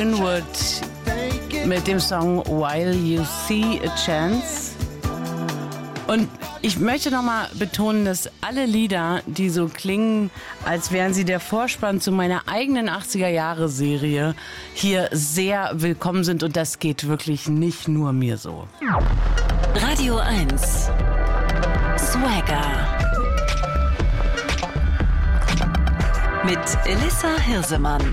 Winwood mit dem Song While You See a Chance. Und ich möchte nochmal betonen, dass alle Lieder, die so klingen, als wären sie der Vorspann zu meiner eigenen 80er-Jahre-Serie, hier sehr willkommen sind. Und das geht wirklich nicht nur mir so. Radio 1 Swagger mit Elissa Hirsemann.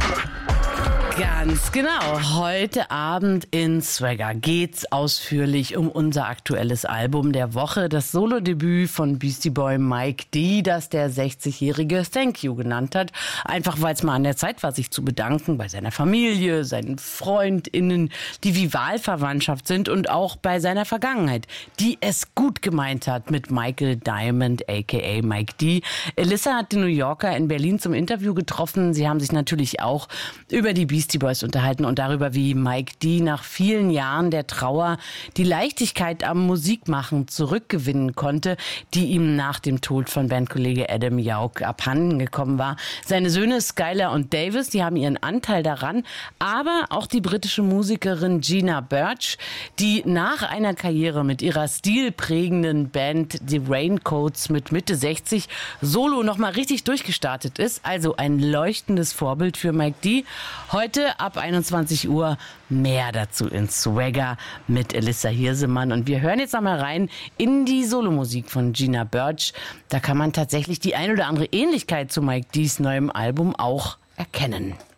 Ganz genau. Heute Abend in Swagger geht's ausführlich um unser aktuelles Album der Woche, das Solodebüt von Beastie Boy Mike D, das der 60-jährige Thank You genannt hat. Einfach weil es mal an der Zeit war, sich zu bedanken bei seiner Familie, seinen FreundInnen, die wie Wahlverwandtschaft sind und auch bei seiner Vergangenheit, die es gut gemeint hat mit Michael Diamond, a.k.a. Mike D. Elissa hat den New Yorker in Berlin zum Interview getroffen. Sie haben sich natürlich auch über die Beastie Boys unterhalten und darüber, wie Mike D nach vielen Jahren der Trauer die Leichtigkeit am Musikmachen zurückgewinnen konnte, die ihm nach dem Tod von Bandkollege Adam Yauch abhanden gekommen war. Seine Söhne Skylar und Davis, die haben ihren Anteil daran, aber auch die britische Musikerin Gina Birch, die nach einer Karriere mit ihrer stilprägenden Band The Raincoats mit Mitte 60 solo nochmal richtig durchgestartet ist. Also ein leuchtendes Vorbild für Mike D. Heute ab 21 Uhr mehr dazu in Swagger mit Elissa Hirsemann. Und wir hören jetzt nochmal rein in die Solomusik von Gina Birch. Da kann man tatsächlich die ein oder andere Ähnlichkeit zu Mike D's neuem Album auch erkennen.